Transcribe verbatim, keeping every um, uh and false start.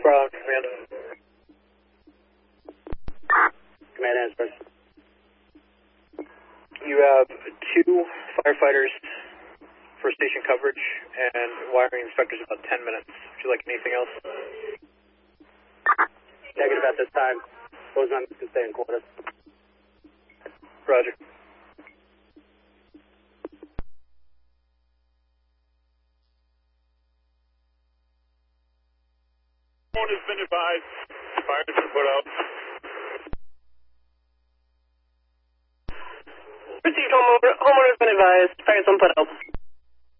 Bravo, command. Command answers. You have two firefighters for station coverage and wiring inspectors about ten minutes. Would you like anything else? Negative at this time. Those members can stay in quarters. Roger. Phone has been advised. Fire has been put out. Received homeowner, homeowner has been advised. Fire has been put out.